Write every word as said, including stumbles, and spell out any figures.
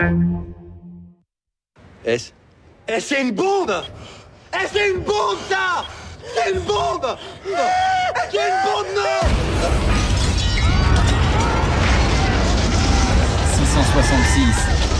S. Eh, c'est une bombe. Eh, c'est une bombe, ça. C'est une bombe. C'est une bombe, non. six cent soixante-six.